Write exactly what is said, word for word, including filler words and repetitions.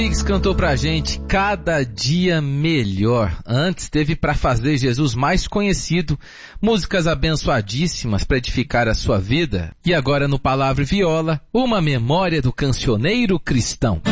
Rodrigues cantou pra gente Cada Dia Melhor. Antes teve Pra Fazer Jesus Mais Conhecido, músicas abençoadíssimas para edificar a sua vida. E agora no Palavra e Viola, uma memória do cancioneiro cristão.